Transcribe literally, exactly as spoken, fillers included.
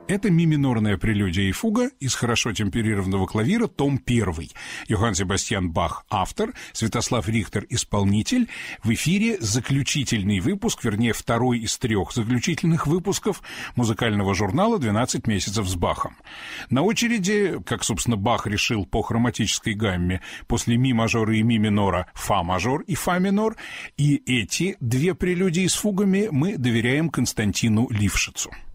Это ми-минорная прелюдия и фуга из хорошо темперированного клавира, том первый. Йоганн Себастьян Бах – автор, Святослав Рихтер – исполнитель. В эфире заключительный выпуск, вернее, второй из трех заключительных выпусков музыкального журнала «двенадцать месяцев с Бахом». На очереди, как, собственно, Бах решил по хроматической гамме, после ми-мажора и ми-минора фа-мажор и фа-минор. И эти две прелюдии с фугами мы доверяем Константину Лившицу.